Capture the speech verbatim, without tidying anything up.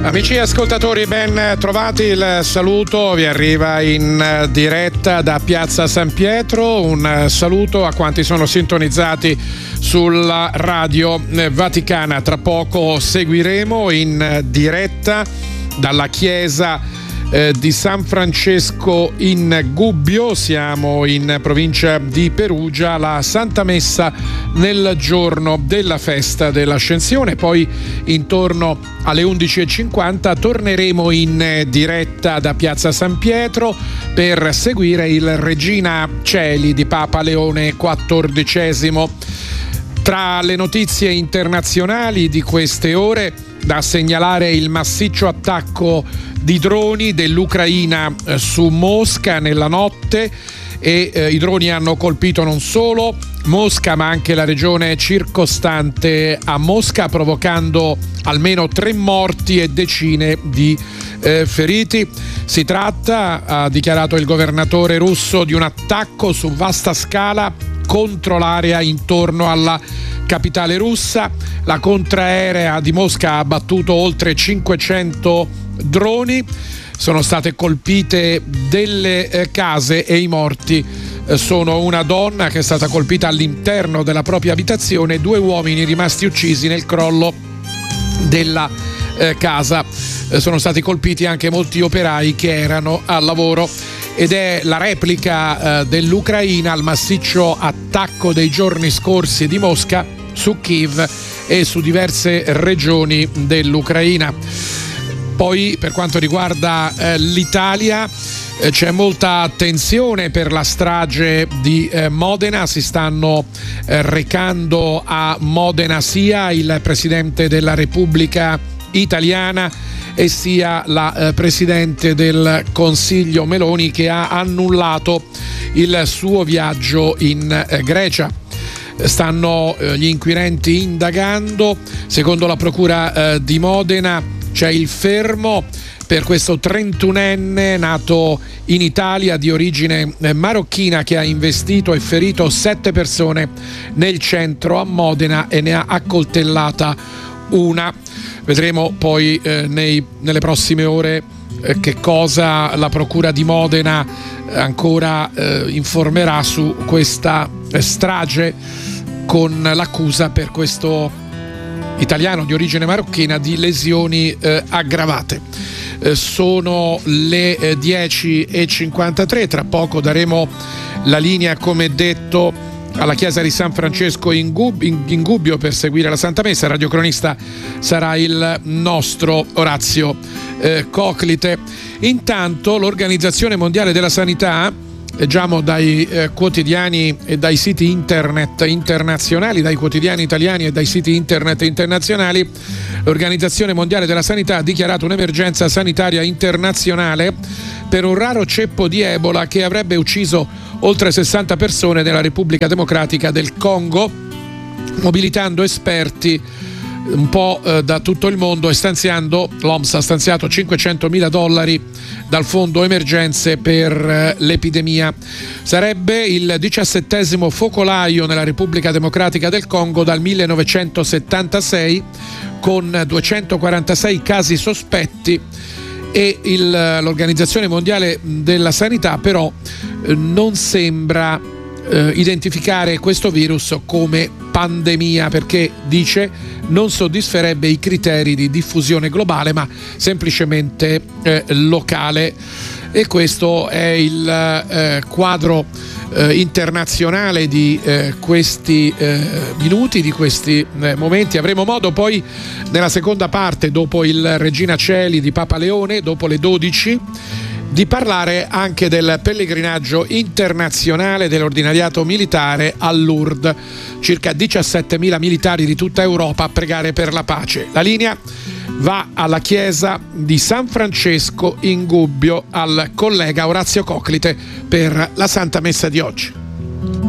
Amici ascoltatori, ben trovati, il saluto vi arriva in diretta da Piazza San Pietro, un saluto a quanti sono sintonizzati sulla radio Vaticana. Tra poco seguiremo in diretta dalla chiesa Eh, di San Francesco in Gubbio, siamo in provincia di Perugia, la Santa Messa nel giorno della festa dell'Ascensione. Poi intorno alle undici e cinquanta torneremo in diretta da Piazza San Pietro per seguire il Regina Coeli di Papa Leone quattordicesimo. Tra le notizie internazionali di queste ore, da segnalare il massiccio attacco di droni dell'Ucraina su Mosca nella notte e eh, i droni hanno colpito non solo Mosca ma anche la regione circostante a Mosca, provocando almeno tre morti e decine di eh, feriti. Si tratta, ha dichiarato il governatore russo, di un attacco su vasta scala contro l'area intorno alla capitale russa. La contraerea di Mosca ha abbattuto oltre cinquecento droni, sono state colpite delle eh, case e i morti eh, sono una donna che è stata colpita all'interno della propria abitazione e due uomini rimasti uccisi nel crollo della eh, casa. Eh, sono stati colpiti anche molti operai che erano al lavoro. Ed è la replica eh, dell'Ucraina al massiccio attacco dei giorni scorsi di Mosca su Kiev e su diverse regioni dell'Ucraina. Poi, per quanto riguarda eh, l'Italia, eh, c'è molta attenzione per la strage di eh, Modena. Si stanno eh, recando a Modena sia il Presidente della Repubblica italiana e sia la eh, Presidente del Consiglio Meloni, che ha annullato il suo viaggio in eh, Grecia. Stanno eh, gli inquirenti indagando. Secondo la Procura eh, di Modena c'è il fermo per questo trentunenne nato in Italia di origine eh, marocchina che ha investito e ferito sette persone nel centro a Modena e ne ha accoltellata una. Vedremo poi eh, nei, nelle prossime ore eh, che cosa la Procura di Modena eh, ancora eh, informerà su questa eh, strage, con l'accusa per questo italiano di origine marocchina di lesioni eh, aggravate. Eh, sono le eh, dieci e cinquantatré, tra poco daremo la linea, come detto, alla chiesa di San Francesco in, Gub- in, in Gubbio per seguire la Santa Messa. Il radiocronista sarà il nostro Orazio eh, Coclite. Intanto l'Organizzazione Mondiale della Sanità, leggiamo dai eh, quotidiani e dai siti internet internazionali, dai quotidiani italiani e dai siti internet internazionali, l'Organizzazione Mondiale della Sanità ha dichiarato un'emergenza sanitaria internazionale per un raro ceppo di Ebola che avrebbe ucciso oltre sessanta persone nella Repubblica Democratica del Congo, mobilitando esperti un po' eh, da tutto il mondo e stanziando, l'O M S ha stanziato cinquecentomila dollari dal fondo emergenze per eh, l'epidemia. Sarebbe il diciassettesimo focolaio nella Repubblica Democratica del Congo dal millenovecentosettantasei, con duecentoquarantasei casi sospetti, e il, l'Organizzazione Mondiale della Sanità però eh, non sembra eh, identificare questo virus come pandemia, perché dice non soddisferebbe i criteri di diffusione globale ma semplicemente eh, locale. E questo è il eh, quadro eh, internazionale di eh, questi eh, minuti, di questi eh, momenti. Avremo modo poi nella seconda parte, dopo il Regina Coeli di Papa Leone, dopo le dodici, di parlare anche del pellegrinaggio internazionale dell'ordinariato militare a Lourdes. Circa diciassettemila militari di tutta Europa a pregare per la pace. La linea va alla chiesa di San Francesco in Gubbio, al collega Orazio Coclite per la Santa Messa di oggi.